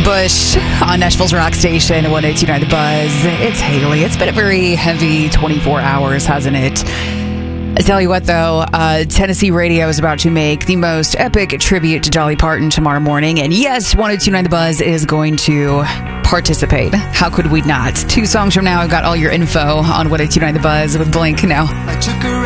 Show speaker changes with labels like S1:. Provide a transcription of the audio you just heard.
S1: Bush on Nashville's rock station, 102.9 The Buzz. It's Haley. It's been a very heavy 24 hours, hasn't it? I tell you what, though, Tennessee Radio is about to make the most epic tribute to Dolly Parton tomorrow morning. And yes, 102.9 The Buzz is going to participate. How could we not? 2 songs from now, I've got all your info on 102.9 The Buzz with Blink now.